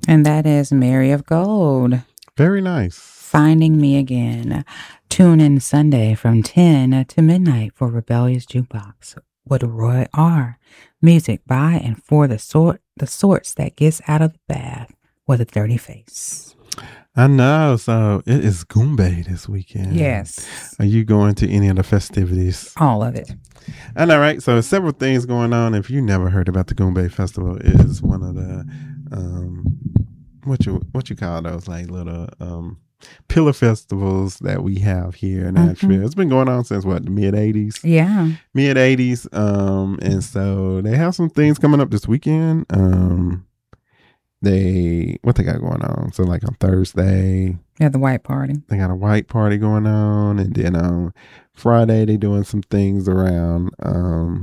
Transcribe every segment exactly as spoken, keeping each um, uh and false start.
And that is Mary of Gold. Very nice. Finding Me Again. Tune in Sunday from ten to midnight for Rebellious Jukebox with Roy R. Music by and for the sort the sorts that gets out of the bath with a dirty face. I know. So it is Goombay this weekend. Yes. Are you going to any of the festivities? All of it. I know, right? So several things going on. If you never heard about the Goombay Festival, it is one of the um, what you what you call those like little um, pillar festivals that we have here in Nashville. Mm-hmm. It's been going on since what, the mid eighties? Yeah, mid eighties. Um, and so they have some things coming up this weekend. Um, they what they got going on? So like on Thursday, yeah, the white party. They got a white party going on, and then on Friday they doing some things around um,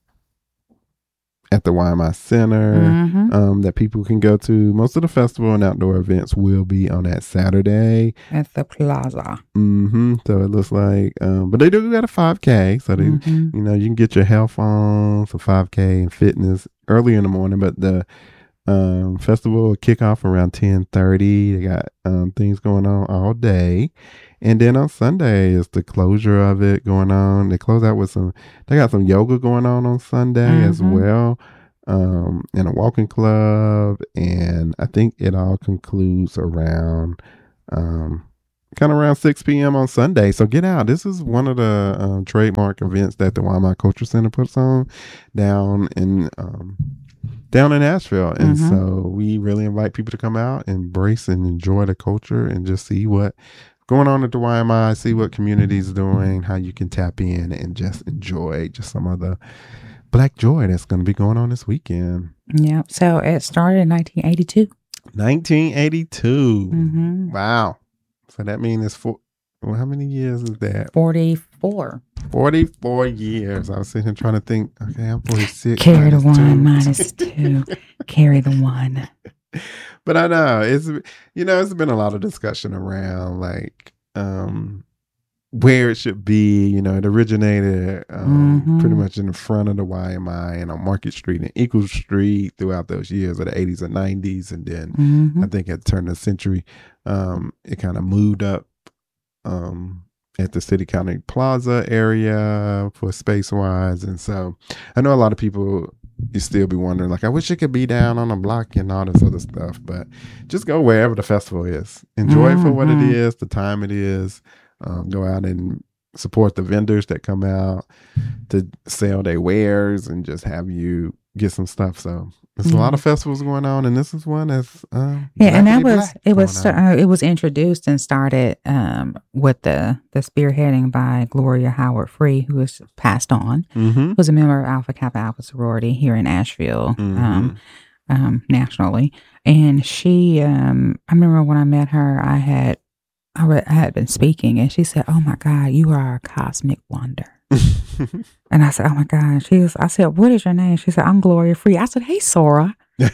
at the Y M I Center mm-hmm. um, that people can go to. Most of the festival and outdoor events will be on that Saturday at the plaza. Mm-hmm. So it looks like, um, but they do got a five K, so they, mm-hmm. you know, you can get your health on for five K and fitness early in the morning. But the um, festival will kick off around ten thirty. They got um, things going on all day. And then on Sunday is the closure of it going on. They close out with some, they got some yoga going on on Sunday mm-hmm. as well, um, and a walking club. And I think it all concludes around, um, kind of around six p.m. on Sunday. So get out. This is one of the um, trademark events that the Y M I Culture Center puts on down in, um, down in Nashville. And mm-hmm. so we really invite people to come out, embrace and enjoy the culture and just see what going on at the Y M I, see what community is doing, how you can tap in and just enjoy just some of the Black joy that's going to be going on this weekend. Yeah. So it started in nineteen eighty-two. nineteen eighty-two. Mm-hmm. Wow. So that means it's four. Well, how many years is that? forty-four. forty-four years. I was sitting here trying to think, okay, I'm forty-six. Carry the one two. Minus two. Carry the one. But I know it's, you know, it's been a lot of discussion around like um, where it should be. You know, it originated um, mm-hmm. pretty much in the front of the Y M I and on Market Street and Eagle Street throughout those years of the eighties and nineties. And then mm-hmm. I think at the turn of the century, um, it kind of moved up um, at the City County Plaza area for space wise. And so I know a lot of people, you still be wondering, like, I wish it could be down on a block and all this other stuff, but just go wherever the festival is. Enjoy mm-hmm. it for what it is, the time it is. Um, go out and support the vendors that come out to sell their wares and just have you get some stuff. So there's mm-hmm. a lot of festivals going on, and this is one that's um, yeah, and that was it was uh, it was introduced and started um, with the the spearheading by Gloria Howard Free, who has passed on, mm-hmm. who's a member of Alpha Kappa Alpha sorority here in Asheville, mm-hmm. um, um, nationally. And she, um, I remember when I met her, I had I, re- I had been speaking, and she said, "Oh my God, you are a cosmic wonder." And I said, "Oh my God." She was, I said, "What is your name?" She said, "I'm Gloria Free." I said, "Hey, Sora."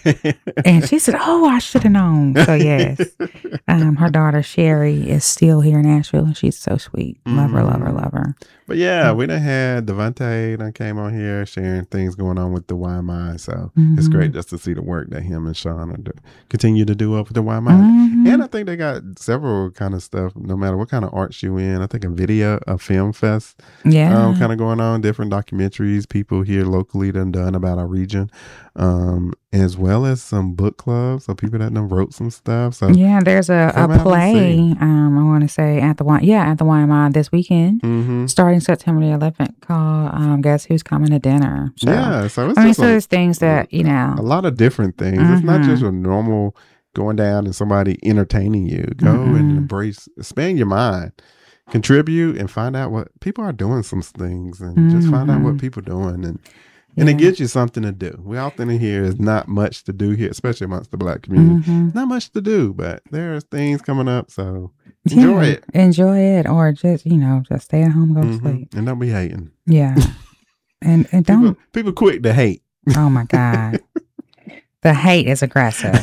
And she said, "Oh, I should have known." So yes, um, her daughter Sherry is still here in Asheville, and she's so sweet. Love her, love her, love her. But yeah, we done had Devontae done came on here sharing things going on with the Y M I. So mm-hmm. it's great just to see the work that him and Sean are do, continue to do up with the Y M I. Mm-hmm. And I think they got several kind of stuff, no matter what kind of arts you in. I think a video, a film fest, yeah, um, kind of going on, different documentaries people here locally done done about our region. Um, as well as some book clubs, so people that done wrote some stuff. So yeah, there's a, a play. Um, I want to say at the Y, yeah, at the Y M I this weekend, mm-hmm. starting September the eleventh, called um, "Guess Who's Coming to Dinner." So, yeah, so it's I mean, just so there's things that you know, a lot of different things. Mm-hmm. It's not just a normal going down and somebody entertaining you. Go mm-hmm. and embrace, expand your mind, contribute, and find out what people are doing. Some things, and mm-hmm. just find out what people are doing and. And yeah. it gives you something to do. We often hear there's not much to do here, especially amongst the Black community. Mm-hmm. Not much to do, but there's things coming up. So enjoy yeah, it. Enjoy it. Or just, you know, just stay at home and go mm-hmm. to sleep. And don't be hating. Yeah. and and don't. People, people quick to hate. Oh, my God. The hate is aggressive.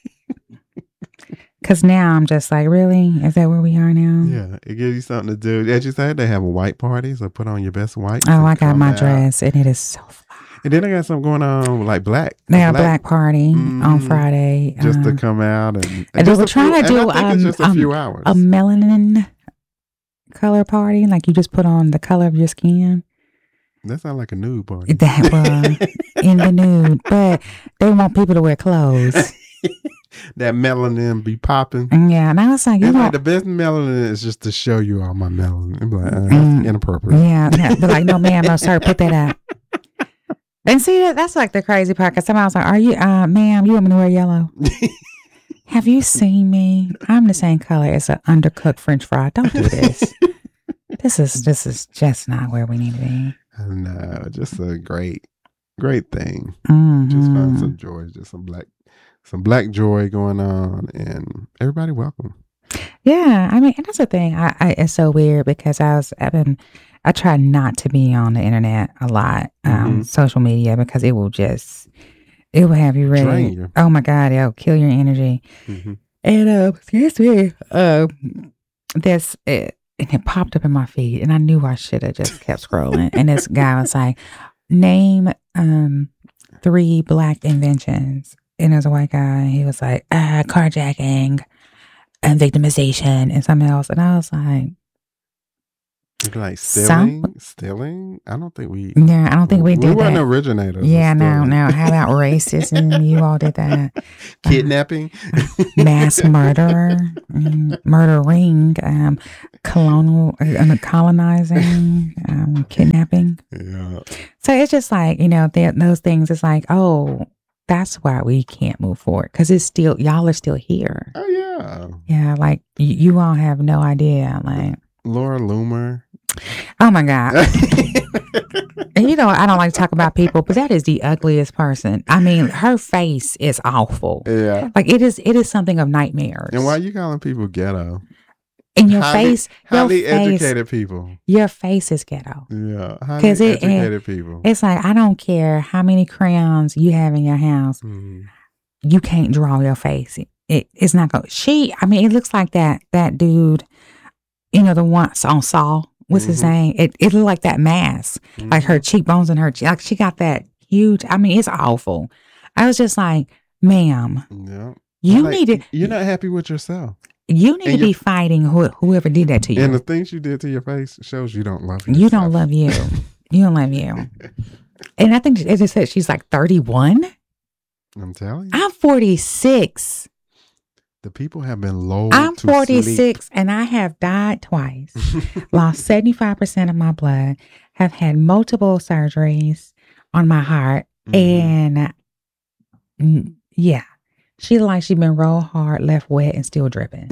Because now I'm just like, really? Is that where we are now? Yeah. It gives you something to do. As you said, they have a white party. So put on your best white. Oh, I got my out. dress and it is so fly. And then they got something going on like black. They have black, black party mm, on Friday. Just um, to come out. And, and they were trying few, to do um, just a, few hours. a melanin color party. Like you just put on the color of your skin. That sounds like a nude party. That was in the nude. But they want people to wear clothes. That melanin be popping. Yeah, and I was like, you it's know, like the best melanin is just to show you all my melanin. I'm like, uh, mm, inappropriate. Yeah, they're like, no, ma'am, no, sir, put that out. And see, that that's like the crazy part. Because somebody was like, are you, uh, ma'am, you want me to wear yellow? Have you seen me? I'm the same color as an undercooked French fry. Don't do this. this is this is just not where we need to be. No, just a great, great thing. Mm-hmm. Just find some joy, just some black. Some black joy going on, and everybody welcome. Yeah, I mean, and that's the thing. I, I it's so weird because I was I've been I try not to be on the internet a lot, um, mm-hmm. social media, because it will just it will have you ready. Drain you. Oh my God, it'll kill your energy. Mm-hmm. And uh, excuse me, uh, this it, and it popped up in my feed, and I knew I should have just kept scrolling. And this guy was like, "Name um three black inventions." And there was a white guy, and he was like, ah, carjacking and victimization and something else. And I was like, like stealing? Some? Stealing? I don't think we. Yeah, I don't think we, we did we that. We weren't originators. Yeah, no, no. How about racism? You all did that. Kidnapping? Uh, mass murder, um, murdering, um, colonial, uh, colonizing, um, kidnapping. Yeah. So it's just like, you know, those things, it's like, oh, that's why we can't move forward, because it's still, y'all are still here. Oh, yeah. Yeah, like, you, you all have no idea. Like, Laura Loomer. Oh, my God. And you know, I don't like to talk about people, but that is the ugliest person. I mean, her face is awful. Yeah. Like, it is, it is something of nightmares. And why are you calling people ghetto? And your highly, face, highly your face, educated people. Your face is ghetto. Yeah, highly it, educated it, people. It's like, I don't care how many crayons you have in your house, mm-hmm. you can't draw your face. It, it it's not going. She, I mean, it looks like that that dude, you know, the one on Saw. What's mm-hmm. his name? It it looked like that mask, mm-hmm. like her cheekbones and her like she got that huge. I mean, it's awful. I was just like, ma'am, yeah, you like, need to. You're not happy with yourself. You need and to be fighting who, whoever did that to you. And the things you did to your face shows you don't love yourself. You don't love you. You don't love you. And I think, as I said, she's like thirty-one. I'm telling you. I'm forty-six. The people have been low. I'm to forty-six sleep. And I have died twice. Lost seventy-five percent of my blood. Have had multiple surgeries on my heart. Mm-hmm. And yeah. She like she been rolled hard, left wet, and still dripping.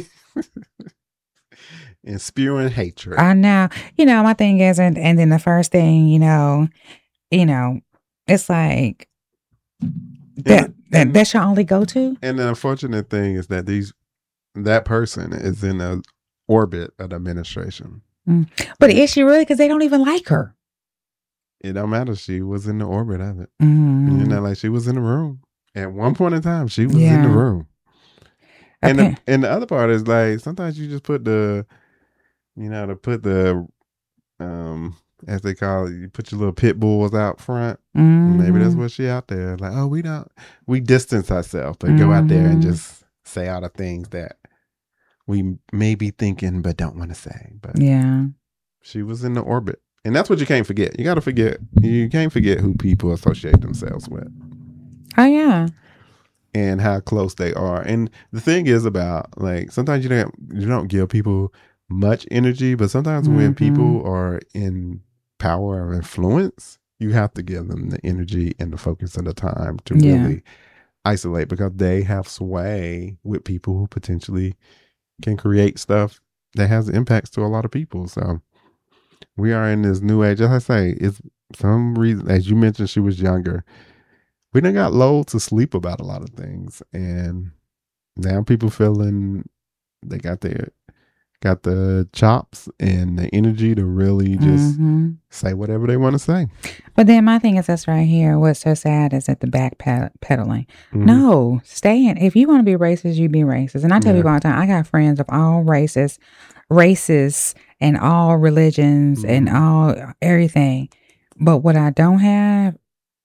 And spewing hatred. I know. You know, my thing is, and, and then the first thing, you know, you know, it's like that, and, that and, that's your only go-to. And the unfortunate thing is that these that person is in the orbit of the administration. Mm. But is she really? Because they don't even like her. It don't matter. She was in the orbit of it. Mm. You know, like she was in the room. At one point in time, she was yeah. in the room. And okay. the, and the other part is like, sometimes you just put the, you know, to put the, um, as they call it, you put your little pit bulls out front. Mm-hmm. Maybe that's what she out there. Like, oh, we don't, we distance ourselves, but mm-hmm. go out there and just say all the things that we may be thinking, but don't want to say. But yeah, she was in the orbit. And that's what you can't forget. You got to forget, you can't forget who people associate themselves with. Oh, yeah. And how close they are. And the thing is about, like, sometimes you don't you don't give people much energy, but sometimes mm-hmm. when people are in power or influence, you have to give them the energy and the focus and the time to yeah. really isolate, because they have sway with people who potentially can create stuff that has impacts to a lot of people. So we are in this new age. As I say, it's some reason, as you mentioned, she was younger. We done got lulled to sleep about a lot of things, and now people feeling they got their got the chops and the energy to really just mm-hmm. say whatever they want to say. But then my thing is this right here. What's so sad is at the back ped- pedaling. Mm-hmm. No, stay in. If you want to be racist, you be racist. And I tell yeah. people all the time, I got friends of all races, races, and all religions mm-hmm. and all everything. But what I don't have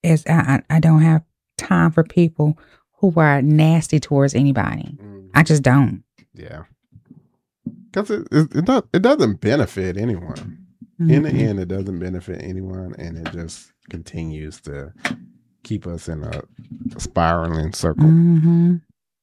is I, I don't have time for people who are nasty towards anybody. Mm-hmm. I just don't. Yeah. Because it, it, it, does, it doesn't benefit anyone. Mm-hmm. In the end, it doesn't benefit anyone, and it just continues to keep us in a spiraling circle. Mm-hmm.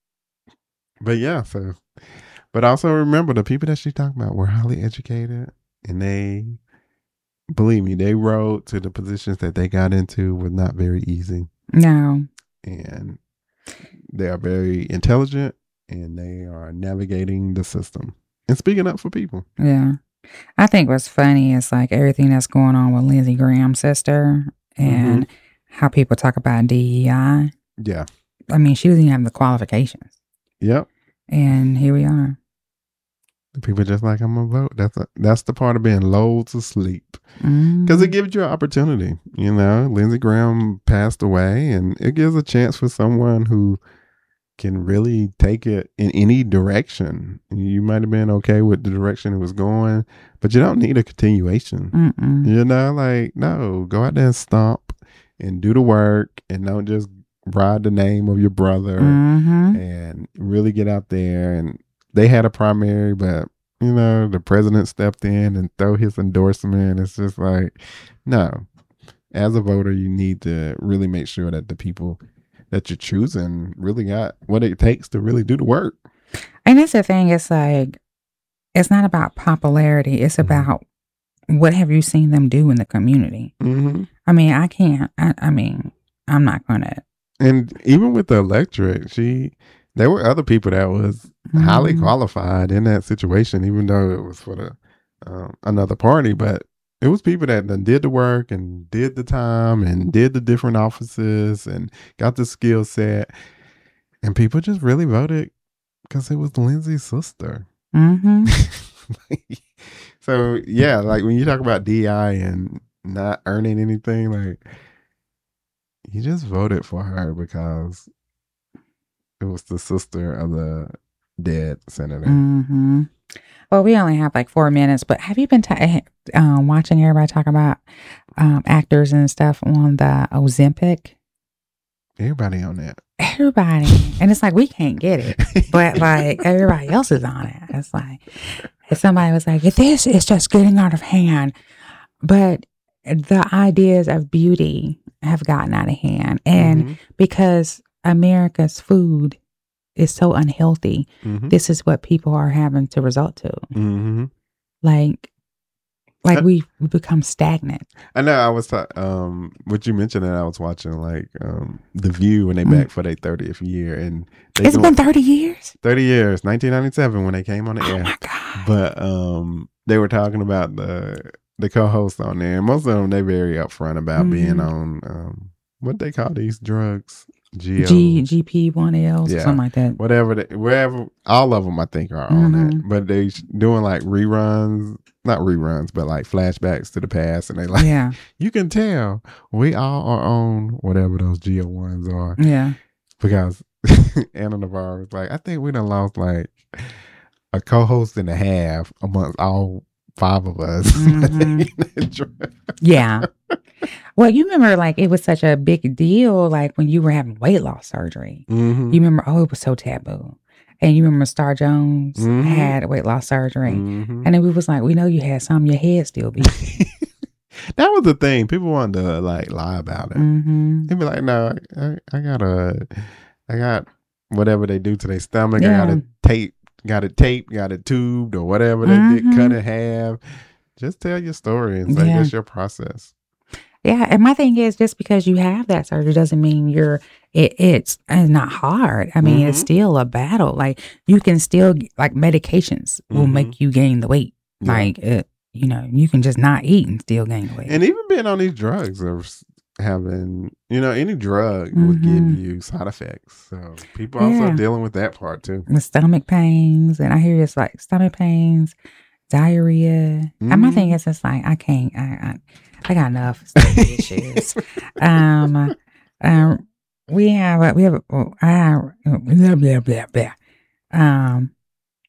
But yeah, so, but also remember the people that she's talking about were highly educated, and they, believe me, they rode to the positions that they got into was not very easy. No. And they are very intelligent, and they are navigating the system and speaking up for people. Yeah. I think what's funny is like everything that's going on with Lindsey Graham's sister and mm-hmm. how people talk about D E I. Yeah. I mean, she doesn't even have the qualifications. Yep. And here we are. People just like, I'm going to vote. That's a, that's the part of being lulled to sleep. Because mm-hmm. it gives you an opportunity. You know, Lindsey Graham passed away, and it gives a chance for someone who can really take it in any direction. You might have been okay with the direction it was going, but you don't need a continuation. Mm-mm. You know, like, no, go out there and stomp and do the work, and don't just ride the name of your brother mm-hmm. and really get out there. And they had a primary, but, you know, the president stepped in and throw his endorsement. It's just like, no. As a voter, you need to really make sure that the people that you're choosing really got what it takes to really do the work. And that's the thing. It's like, it's not about popularity. It's mm-hmm. about what have you seen them do in the community? Mm-hmm. I mean, I can't, I, I mean, I'm not going to. And even with the electorate, she, there were other people that was mm-hmm. highly qualified in that situation, even though it was for the um, another party, but it was people that done did the work and did the time and did the different offices and got the skill set. And people just really voted because it was Lindsey's sister. Mm-hmm. So, yeah, like when you talk about D I and not earning anything, like you just voted for her because it was the sister of the dead senator. Mm-hmm. Well, we only have like four minutes, but have you been ta- um, watching everybody talk about um, actors and stuff on the Ozempic? Everybody on that. Everybody. And it's like, we can't get it, but like everybody else is on it. It's like, if somebody was like, this is just getting out of hand. But the ideas of beauty have gotten out of hand. And mm-hmm. because America's food is so unhealthy, mm-hmm. this is what people are having to resort to. Mm-hmm. Like, like we we become stagnant. I know. I was ta- um, what you mentioned, that I was watching like um, The View when they mm-hmm. back for their thirtieth year, and they it's been thirty years. Thirty years, nineteen ninety-seven when they came on the oh air. My God. But um, they were talking about the the co-host on there, and most of them they very upfront about mm-hmm. being on um, what they call these drugs. G- G G P one Ls yeah, or something like that. Whatever, they, wherever, all of them I think are on mm-hmm. that. But they doing like reruns, not reruns, but like flashbacks to the past, and they like, yeah, you can tell we all are on whatever those G O ones are. Yeah, because Anna Navarro was like, I think we done lost like a co-host and a half amongst all five of us. Mm-hmm. Yeah. Well, you remember, like, it was such a big deal, like, when you were having weight loss surgery. Mm-hmm. You remember, oh, it was so taboo. And you remember Star Jones mm-hmm. had weight loss surgery. Mm-hmm. And then we was like, we know you had some, your head still beat. That was the thing. People wanted to, like, lie about it. Mm-hmm. They'd be like, no, I, I got a, I got whatever they do to their stomach. Yeah. I got a tape, got it taped, got it tubed, or whatever they mm-hmm. did, cut in half. Just tell your story and say, yeah. that's your process. Yeah, and my thing is, just because you have that surgery doesn't mean you're it, it's it's not hard. I mean, mm-hmm. it's still a battle. Like, you can still, like, medications will mm-hmm. make you gain the weight. Yeah. Like, it, you know, you can just not eat and still gain the weight. And even being on these drugs or having, you know, any drug mm-hmm. will give you side effects. So people yeah. also dealing with that part too. The stomach pains, and I hear it's like stomach pains, diarrhea. Mm-hmm. And my thing is, it's like I can't. I. I I got enough issues. um, um, we have, a, we have, a, I have, blah, blah, blah, blah. Um,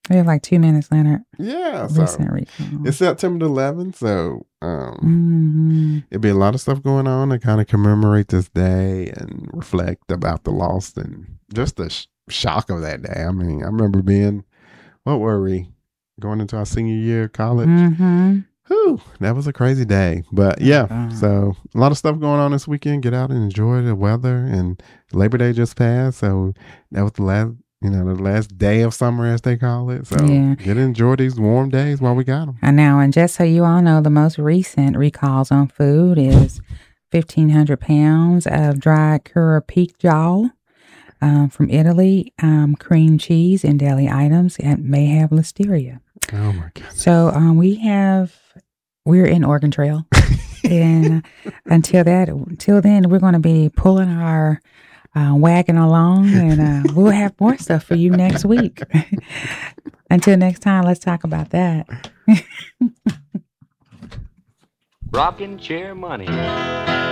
We have like two minutes, Leonard. Yeah. So recent recall. It's September eleventh, so um, mm-hmm. it'll be a lot of stuff going on to kind of commemorate this day and reflect about the loss and just the sh- shock of that day. I mean, I remember being, what were we, going into our senior year of college? Mm-hmm. Whew, that was a crazy day. But yeah, oh, so a lot of stuff going on this weekend. Get out and enjoy the weather. And Labor Day just passed, so that was the last, you know, the last day of summer, as they call it. So yeah. Get to enjoy these warm days while we got them. I know. And just so you all know, the most recent recalls on food is fifteen hundred pounds of dried Cura Peak Jaw um, from Italy, um, cream cheese and deli items, and may have listeria. Oh my God. So um, we have, we're in Oregon Trail. And until that, until then, we're going to be pulling our uh, wagon along, and uh, we'll have more stuff for you next week. Until next time, let's talk about that. Rocking chair money.